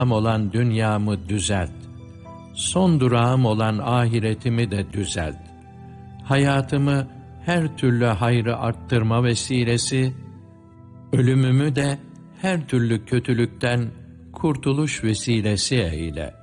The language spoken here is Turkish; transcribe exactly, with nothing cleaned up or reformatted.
olan dünyamı düzelt. Son durağım olan ahiretimi de düzelt. Hayatımı her türlü hayrı arttırma vesilesi, ölümümü de her türlü kötülükten kurtuluş vesilesi eyle.